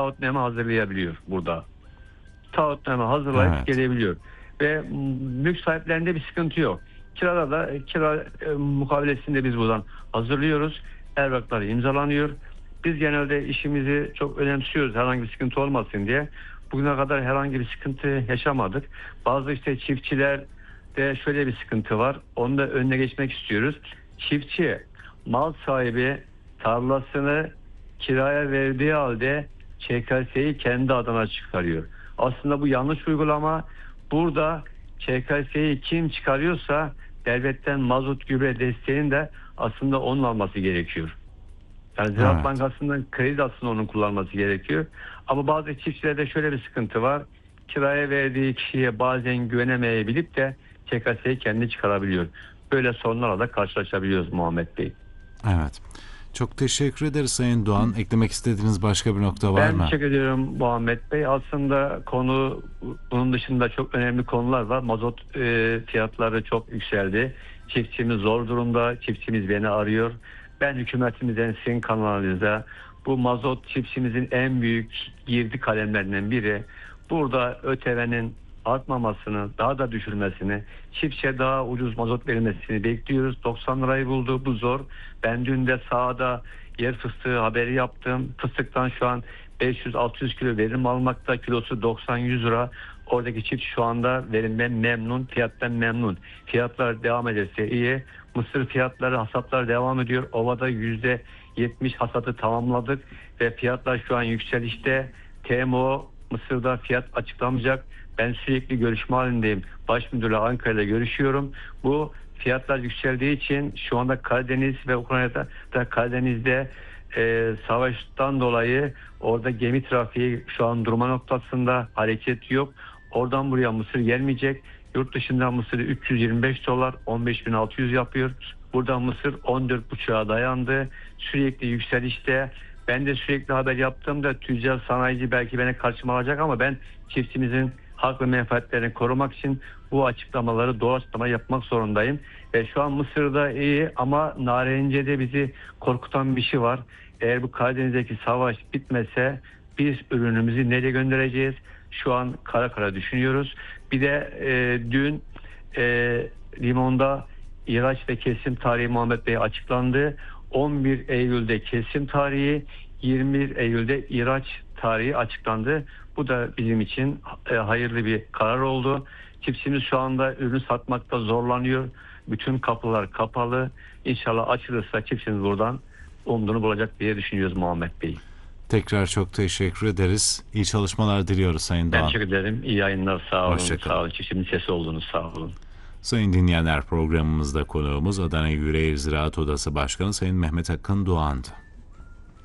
taahhüt name hazırlayabiliyor burada. Taahhüt name hazırlayıp Evet. gelebiliyor. Ve mülk sahiplerinde bir sıkıntı yok. Kirada da kira mukavelesinde biz buradan hazırlıyoruz. Evrakları imzalanıyor. Biz genelde işimizi çok önemsiyoruz herhangi bir sıkıntı olmasın diye. Bugüne kadar herhangi bir sıkıntı yaşamadık. Bazı işte çiftçilerde şöyle bir sıkıntı var. Onu da önüne geçmek istiyoruz. Çiftçi, mal sahibi tarlasını kiraya verdiği halde ÇKS'yi kendi adına çıkarıyor. Aslında bu yanlış uygulama. Burada ÇKS'yi kim çıkarıyorsa devletten mazot gübre desteğini de aslında onun alması gerekiyor. Yani Ziraat Evet. Bankası'ndan kredi aslında onun kullanması gerekiyor. Ama bazı çiftçilerde şöyle bir sıkıntı var. Kiraya verdiği kişiye bazen güvenemeyebilip de ÇKS'yi kendi çıkarabiliyor. Böyle sorunlarla da karşılaşabiliyoruz Muhammed Bey. Evet. Çok teşekkür ederiz Sayın Doğan. Eklemek istediğiniz başka bir nokta var Ben mı? teşekkür ediyorum Muhammed Bey. Aslında konu, bunun dışında çok önemli konular var. Mazot fiyatları çok yükseldi. Çiftçimiz zor durumda. Çiftçimiz beni arıyor. Ben hükümetimizden, sizin kanalınızda, bu mazot çiftçimizin en büyük girdi kalemlerinden biri. Burada ÖTV'nin artmamasını, daha da düşürmesini, çiftçiye daha ucuz mazot verilmesini bekliyoruz. 90 lirayı buldu, bu zor. Ben dün de sahada yer fıstığı haberi yaptım. Fıstıktan şu an 500-600 kilo verim almakta. Kilosu 90-100 lira. Oradaki çift şu anda verimden memnun, fiyattan memnun. Fiyatlar devam ederse iyi. Mısır fiyatları, hasatlar devam ediyor. Ovada %70 hasatı tamamladık ve fiyatlar şu an yükselişte. TMO Mısır'da fiyat açıklamayacak. Ben sürekli görüşme halindeyim. Baş müdürle Ankara'da görüşüyorum. Bu fiyatlar yükseldiği için şu anda Karadeniz ve Ukrayna'da da Karadeniz'de savaştan dolayı orada gemi trafiği şu an durma noktasında, hareket yok. Oradan buraya mısır gelmeyecek. Yurt dışından mısır 325 dolar 15.600 yapıyor. Buradan mısır 14,5'a dayandı. Sürekli yükselişte. Ben de sürekli haber yaptığımda tüccar sanayici belki beni karşıma alacak ama ben çiftçimizin hak ve menfaatlerini korumak için bu açıklamaları, doğru açıklama yapmak zorundayım. Ve şu an Mısır'da iyi ama Narenciye'de bizi korkutan bir şey var. Eğer bu Karadeniz'deki savaş bitmese biz ürünümüzü nereye göndereceğiz? Şu an kara kara düşünüyoruz. Bir de dün limonda ihraç ve kesim tarihi Muhammed Bey açıklandı. 11 Eylül'de kesim tarihi, 21 Eylül'de ihraç tarihi açıklandı. Bu da bizim için hayırlı bir karar oldu. Çiftçimiz şu anda ürün satmakta zorlanıyor. Bütün kapılar kapalı. İnşallah açılırsa çiftçimiz buradan umduğunu bulacak diye düşünüyoruz Muhammed Bey. Tekrar çok teşekkür ederiz. İyi çalışmalar diliyoruz Sayın Ben Doğan. teşekkür ederim. İyi yayınlar. Sağ olun. Hoşça kalın. Sağ olun. Çiftçimizin sesi oldunuz. Sağ olun. Sayın dinleyenler, programımızda konuğumuz Adana Yüreğir Ziraat Odası Başkanı Sayın Mehmet Akın Doğan'dı.